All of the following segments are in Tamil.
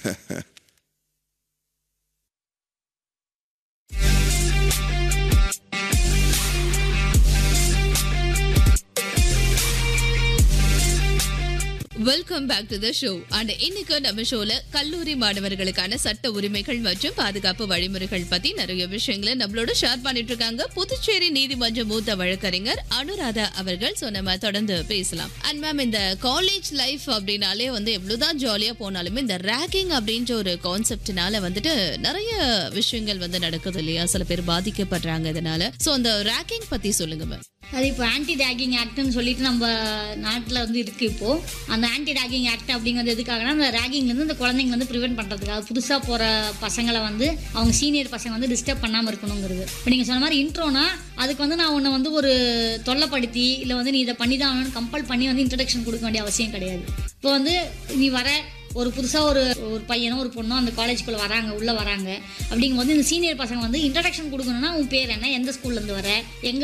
Welcome back to the show. And இன்னைக்கு நம்ம ஷோல கல்லூரி மாணவர்களுக்கான சட்ட உரிமைகள் மற்றும் பாதுகாப்பு வழிமுறைகள் பத்தி நிறைய விஷயங்களை நம்மளோட ஷேர் பண்ணிட்டு இருக்காங்க புதுச்சேரி நீதிமன்ற மூத்த வழக்கறிஞர் அனுராதா அவர்கள். சோ நம்ம தொடர்ந்து பேசலாம். அண்ட் மேம், இந்த காலேஜ் லைஃப் அப்படின்னாலே எவ்வளவுதான் ஜாலியா போனாலுமே இந்த ரேகிங் அப்படின்ற ஒரு கான்செப்ட்னால நிறைய விஷயங்கள் நடக்குது இல்லையா? சில பேர் பாதிக்கப்படுறாங்க இதனால. சோ அந்த ரேகிங் பத்தி சொல்லுங்க மேம். அது இப்போ ஆன்டி ரேகிங் ஆக்ட்னு சொல்லிட்டு நம்ம நாட்டில் இருக்கு. இப்போ அந்த ஆன்டி ரேகிங் ஆக்ட் அப்படிங்கிறது எதுக்காகனா, அந்த ரேகிங்லேருந்து அந்த குழந்தைங்க ப்ரிவென்ட் பண்ணுறதுக்காக புதுசாக போகிற பசங்களை அவங்க சீனியர் பசங்க டிஸ்டர்ப் பண்ணாமல் இருக்கணுங்கிறது. இப்போ நீங்கள் சொன்ன மாதிரி இன்ட்ரோனா, அதுக்கு நான் உன்னை ஒரு தொல்லைப்படுத்தி இல்லை நீ இதை பண்ணி தான் ஆகணும்னு கம்பல் பண்ணி இன்ட்ரடக்ஷன் கொடுக்க வேண்டிய அவசியம் கிடையாது. இப்போ நீ வர ஒரு புதுசாக ஒரு பையனோ ஒரு பொண்ணோ அந்த காலேஜ்குள்ளே உள்ளே வராங்க அப்படிங்கும்போது இந்த சீனியர் பசங்க இன்ட்ரடக்ஷன் கொடுக்கணும்னா, உன் பேர் என்ன, எந்த ஸ்கூல்லேருந்து வர,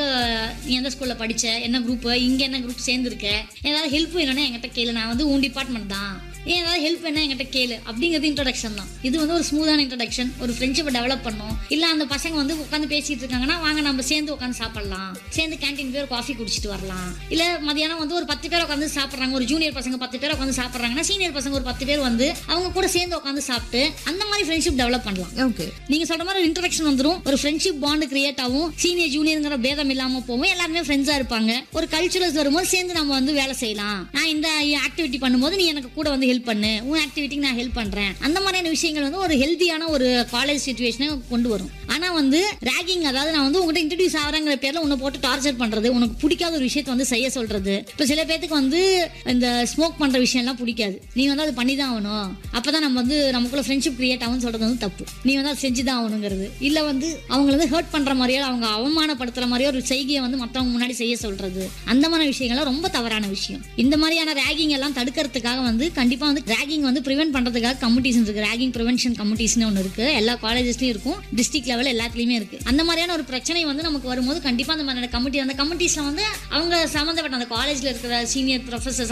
நீ எந்த ஸ்கூலில் படித்த, என்ன குரூப்பு, இங்கே என்ன குரூப் சேர்ந்துருக்க, ஏதாவது ஹெல்ப் வேணும்னா என்கிட்ட கேளு, நான் உன் டிபார்ட்மெண்ட் தான், ஏதாவது ஹெல்ப் என்ன என்கிட்ட கேளு அப்படிங்கிறது இன்ட்ரடக்ஷன் தான். இது ஒரு ஸ்மூத்தான இன்ட்ரடக்ஷன். ஒரு ஃப்ரெண்ட்ஷிப்பை டெவலப் பண்ணும். இல்லை அந்த பசங்க உட்காந்து பேசிட்டு இருக்காங்கன்னா, வாங்க நம்ம சேர்ந்து உட்காந்து சாப்பிடலாம், சேர்ந்து கேன்டீன் போய் ஒரு காஃபி குடிச்சிட்டு வரலாம். இல்லை மதியானம் ஒரு 10 பேர் உட்காந்து சாப்பிட்றாங்க, ஒரு ஜூனியர் பசங்க 10 பேர் உட்காந்து சாப்பிட்றாங்கன்னா, சீனியர் பசங்க ஒரு 10 பேர் அவங்க கூட சேர்ந்து உட்காந்து சாப்பிட்டு அந்த மாதிரி ஃப்ரெண்ட்ஷிப் டெவலப் பண்ணலாம். ஓகே, நீங்க சொல்ற மாதிரி ஒரு இன்ட்ரடக்ஷன் வந்துடும், ஒரு ஃப்ரெண்ட்ஷிப் பாண்ட் கிரியேட் ஆகும், சீனியர் ஜூனியர்ங்கிற பேதம் இல்லாம போகும், எல்லாருமே ஃப்ரெண்ட்ஸா இருப்பாங்க. ஒரு கல்ச்சுரல்ஸ் வரும்போது சேர்ந்து நம்ம வேலை செய்யலாம். நான் இந்த ஆக்டிவிட்டி பண்ணும்போது நீ எனக்கு கூட ஹெல்ப் பண்ணு, உன் ஆக்டிவிட்டிக்கு நான் ஹெல்ப் பண்றேன். அந்த மாதிரியான விஷயங்கள் ஒரு ஹெல்தியான ஒரு காலேஜ் சிச்சுவேஷனை கொண்டு வரும். ஆனா ராகிங், அதாவது நான் உங்ககிட்ட இன்ட்ரடியூஸ் ஆகிறங்கிற பேர்ல உன்னை போட்டு டார்ச்சர் பண்றது, உனக்கு பிடிக்காத ஒரு விஷயத்தை செய்ய சொல்றது. இப்ப சில பேருக்கு இந்த ஸ்மோக் பண்ற விஷயம் எல்லாம் பிடிக்காது, நீ அது பண்ணி தான் ஆகணும், அப்பதான் நம்ம நமக்குள்ள ஃப்ரெண்ட்ஷிப் கிரியேட் ஆகும்னு சொல்றது தப்பு. நீ அதை செஞ்சுதான் ஆகணுங்கிறது. இல்ல அவங்களை ஹர்ட் பண்ற மாதிரியோ அவங்க அவமானப்படுத்துற மாதிரியோ ஒரு செய்கையை மற்றவங்க முன்னாடி செய்ய சொல்றது, அந்த மாதிரி விஷயங்கள்லாம் ரொம்ப தவறான விஷயம். இந்த மாதிரியான ராகிங் எல்லாம் தடுக்கிறதுக்காக கண்டிப்பா ராகிங் ப்ரிவென்ட் பண்றதுக்காக கமிட்டிஸ் இருக்கு. ராகிங் ப்ரிவென்ஷன் கமிட்டிஸ்னு ஒன்று இருக்கு, எல்லா காலேஜஸ்லயும் இருக்கும், டிஸ்ட்ரிக்ட் லெவல் எல்லாத்துலயுமே இருக்கு. அந்த மாதிரியான ஒரு பிரச்சனை நமக்கு வரும்போது கண்டிப்பா அந்த மாதிரியான கமிட்டிஸ்ல அவங்க சம்பந்தப்பட்ட அந்த காலேஜ்ல இருக்கிற சீனியர் ப்ரொஃபசர்ஸ்